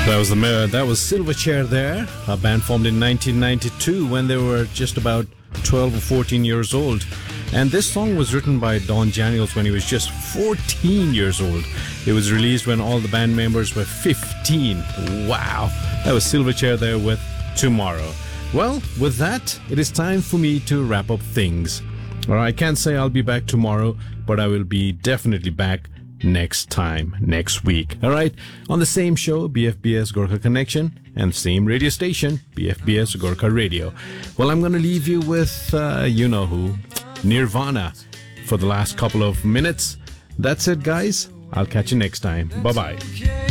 That was Silverchair there, a band formed in 1992 when they were just about 12 or 14 years old. And this song was written by Don Daniels when he was just 14 years old. It was released when all the band members were 15. Wow. That was Silverchair there with Tomorrow. Well, with that, it is time for me to wrap up things. I can't say I'll be back tomorrow, but I will be definitely back next week. All right, on the same show, BFBS Gorkha Connection, and same radio station, BFBS Gorkha Radio. Well, I'm going to leave you with you know who, Nirvana, for the last couple of minutes. That's it, guys. I'll catch you next time. Bye-bye.